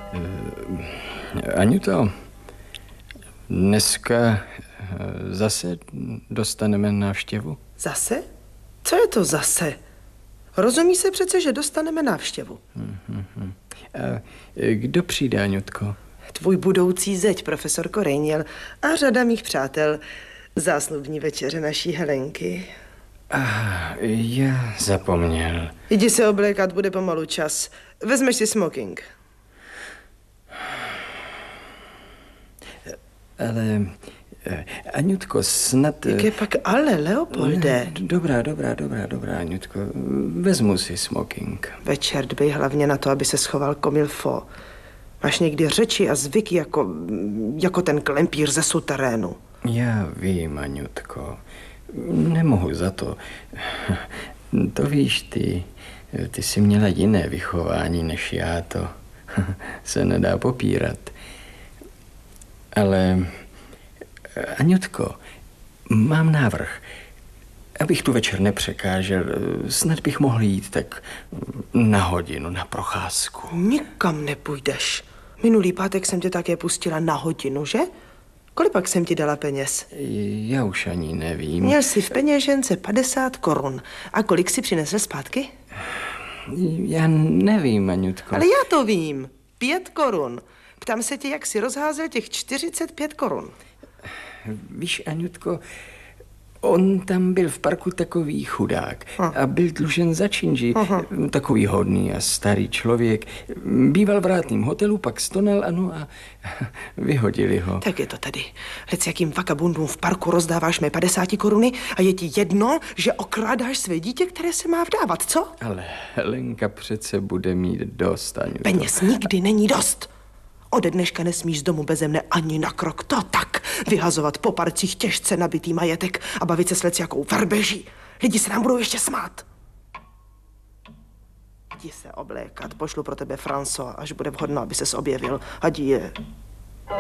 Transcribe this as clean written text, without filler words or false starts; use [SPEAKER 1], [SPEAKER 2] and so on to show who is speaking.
[SPEAKER 1] Aňuto, dneska zase dostaneme návštěvu?
[SPEAKER 2] Zase? Co je to zase? Rozumí se přece, že dostaneme návštěvu.
[SPEAKER 1] A kdo přijde, Aňutko?
[SPEAKER 2] Tvůj budoucí zeď, profesorko Rejněl, a řada mých přátel. Zásnubní večeře naší Helenky.
[SPEAKER 1] Já zapomněl.
[SPEAKER 2] Jdi se oblékat, bude pomalu čas. Vezmeš si smoking.
[SPEAKER 1] Ale, Aňutko, snad...
[SPEAKER 2] Jak je pak ale, Leopolde?
[SPEAKER 1] Dobrá, Aňutko. Vezmu si smoking.
[SPEAKER 2] Večer dbej hlavně na to, aby se schoval comme il faut. Máš někdy řeči a zvyky jako ten klempíř ze suterénu.
[SPEAKER 1] Já vím, Aňutko. Nemohu za to. To víš ty. Ty jsi měla jiné vychování než já, to se nedá popírat. Ale, Aňutko, mám návrh. Abych tu večer nepřekážel, snad bych mohl jít tak na hodinu, na procházku.
[SPEAKER 2] Nikam nepůjdeš. Minulý pátek jsem tě také pustila na hodinu, že? Kolik pak jsem ti dala peněz?
[SPEAKER 1] Já už ani nevím.
[SPEAKER 2] Měl jsi v peněžence 50 korun. A kolik si přinesl zpátky?
[SPEAKER 1] Já nevím, Aňutko.
[SPEAKER 2] Ale já to vím. 5 korun. Ptám se tě, jak jsi rozházel těch 45 korun.
[SPEAKER 1] Víš, Aňutko, on tam byl v parku takový chudák a byl dlužen za činži. Takový hodný a starý člověk. Býval v vrátným hotelu, pak stonal, ano, a vyhodili ho.
[SPEAKER 2] Tak je to tady. Lec jakým vakabundům v parku rozdáváš mé 50 koruny a je ti jedno, že okrádáš své dítě, které se má vdávat, co?
[SPEAKER 1] Ale Helenka přece bude mít dost, Aňutko.
[SPEAKER 2] Peněz nikdy není dost. Ode dneška nesmíš z domu beze mne ani na krok. To tak. Vyhazovat po parcích těžce nabitý majetek a bavit se s leciakou verbeží. Lidi se nám budou ještě smát. Jdi se oblékat. Pošlu pro tebe François, až bude vhodno, aby ses objevil. Ať je.